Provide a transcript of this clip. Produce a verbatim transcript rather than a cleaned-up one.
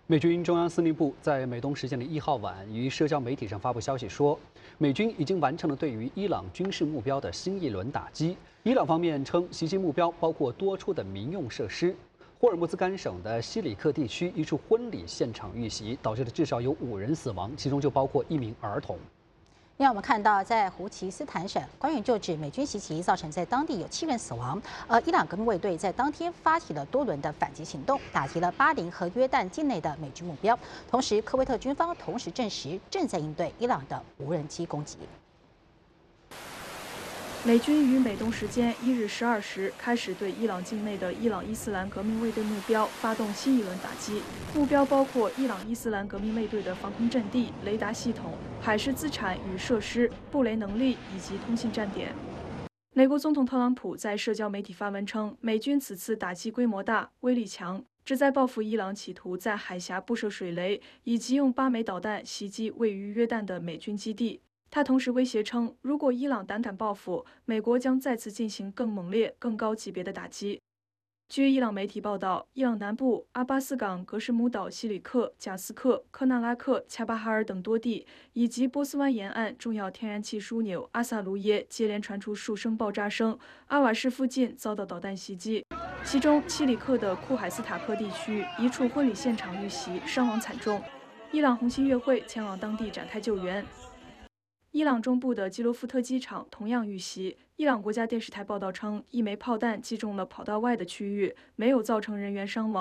美军中央司令部在美东时间的一号晚于社交媒体上发布消息说，美军已经完成了对于伊朗军事目标的新一轮打击。伊朗方面称，袭击目标包括多处的民用设施。霍尔木兹干省的西里克地区一处婚礼现场遇袭，导致了至少有五人死亡，其中就包括一名儿童。 另外，我们看到，在胡奇斯坦省，官员就指美军袭击造成在当地有七人死亡，而伊朗革命卫队在当天发起了多轮的反击行动，打击了巴林和约旦境内的美军目标。同时，科威特军方同时证实正在应对伊朗的无人机攻击。 美军于美东时间一日十二时开始对伊朗境内的伊朗伊斯兰革命卫队目标发动新一轮打击，目标包括伊朗伊斯兰革命卫队的防空阵地、雷达系统、海事资产与设施、布雷能力以及通信站点。美国总统特朗普在社交媒体发文称，美军此次打击规模大、威力强，旨在报复伊朗企图在海峡布设水雷以及用八枚导弹袭击位于约旦的美军基地。他同时威胁称，如果伊朗胆敢报复，美国将再次进行更猛烈、更高级别的打击。据伊朗媒体报道，伊朗南部阿巴斯港、格什姆岛、西里克、贾斯克、科纳拉克、恰巴哈尔等多地，以及波斯湾沿岸重要天然气枢纽阿萨卢耶接连传出数声爆炸声，阿瓦市附近遭到导弹袭击。其中，西里克的库海斯塔克地区一处婚礼现场遇袭，伤亡惨重。伊朗红新月会前往当地展开救援。伊朗中部的基罗夫特机场同样遇袭。伊朗国家电视台报道称，一枚炮弹击中了跑道外的区域，没有造成人员伤亡。